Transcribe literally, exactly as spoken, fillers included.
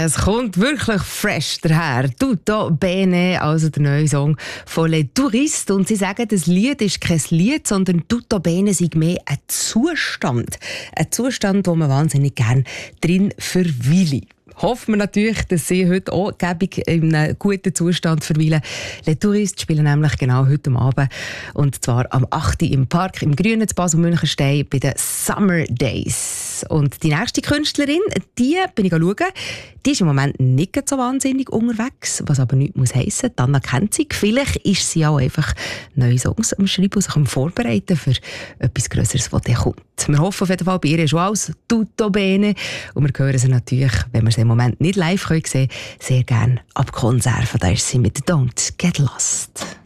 Es kommt wirklich fresh daher. Tutto bene, also der neue Song von Les Touristes. Und sie sagen, das Lied ist kein Lied, sondern Tutto bene sei mehr ein Zustand. Ein Zustand, wo man wahnsinnig gerne drin verweile. Hoffen wir natürlich, dass Sie heute auch gäbig in einem guten Zustand verweilen. Les Touristes spielen nämlich genau heute Abend. Und zwar am achten im Park im Grünen zu Basel-Münchenstein bei den Summer Days. Und die nächste Künstlerin, die bin ich schauen, die ist im Moment nicht so wahnsinnig unterwegs, was aber nichts muss heissen. Anna kennt sie. Vielleicht ist sie auch einfach neue Songs am Schreiben und sich am Vorbereiten für etwas Grösseres, das dann kommt. Wir hoffen auf jeden Fall bei ihr schon alles tutto bene. Und wir hören sie natürlich, wenn wir sie im Moment nicht live sehen können, sehr gerne ab Konserven. Da ist sie mit «Don't Get Lost».